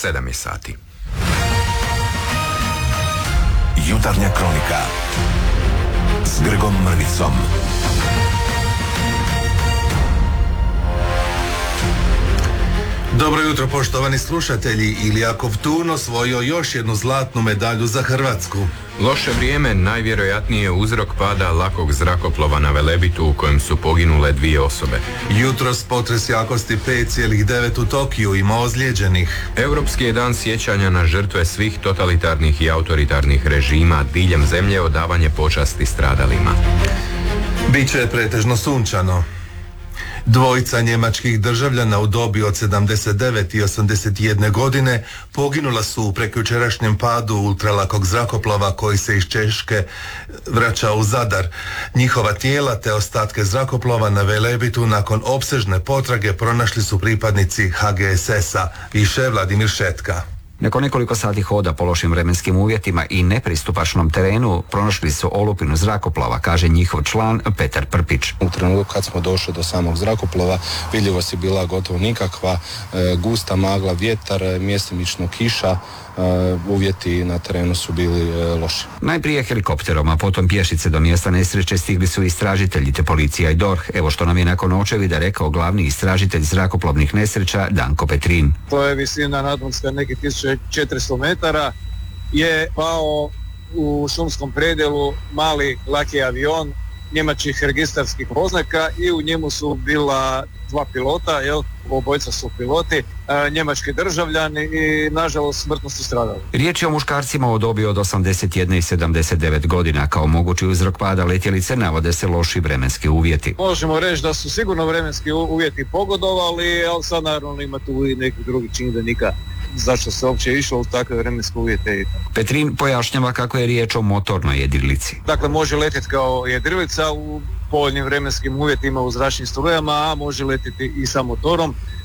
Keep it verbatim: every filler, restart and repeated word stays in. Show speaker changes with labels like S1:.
S1: sedam je sati.
S2: Jutarnja kronika s Grgom Mrvicom.
S3: Dobro jutro, poštovani slušatelji. Ilija Kovtun osvojio još jednu zlatnu medalju za Hrvatsku.
S1: Loše vrijeme najvjerojatnije je uzrok pada lakog zrakoplova na Velebitu u kojem su poginule dvije osobe.
S3: Jutros potres jakosti pet zarez devet u Tokiju ima ozlijeđenih.
S1: Europski je dan sjećanja na žrtve svih totalitarnih i autoritarnih režima diljem zemlje, odavanje počasti stradalima.
S3: Biće pretežno sunčano. Dvojica njemačkih državljana u dobi od sedamdeset devet i osamdeset jedne godine poginula su u prekjučerašnjem padu ultralakog zrakoplova koji se iz Češke vraća u Zadar. Njihova tijela te ostatke zrakoplova na Velebitu nakon opsežne potrage pronašli su pripadnici ha ge es es-a, piše Vladimir Šetka.
S4: Nakon nekoliko sati hoda po lošim vremenskim uvjetima i nepristupačnom terenu pronašli su olupinu zrakoplova, kaže njihov član Petar Prpić.
S5: U trenutku kad smo došli do samog zrakoplova vidljivost je bila gotovo nikakva, e, gusta magla, vjetar, mjestimično kiša, e, uvjeti na terenu su bili e, loši.
S4: Najprije helikopterom, a potom pješice do mjesta nesreće stigli su istražitelji te policija i D O R H. Evo što nam je nakon očevida rekao glavni istražitelj zrakoplovnih nesreća Danko Petrin.
S6: To je visina nadmorska nekih tisuću četiristo metara, je pao u šumskom predjelu mali laki avion njemačkih registarskih oznaka i u njemu su bila dva pilota, jel? Obojca su piloti, a, njemački državljani i nažalost smrtno su stradali.
S4: Riječ je o muškarcima u dobi od osamdeset jedne i sedamdeset devet godina. Kao mogući uzrok pada letjelice navode se loši vremenski uvjeti.
S6: Možemo reći da su sigurno vremenski uvjeti pogodovali, ali sad naravno ima tu i nekih drugih čimbenika zašto se uopće išlo u takve vremenske uvjete. Petrin
S4: pojašnjava kako je riječ o motornoj jedrilici.
S6: Dakle, može letjeti kao jedrilica u povoljnim vremenskim uvjetima u zračnim strujama, a može letjeti i sa motorom.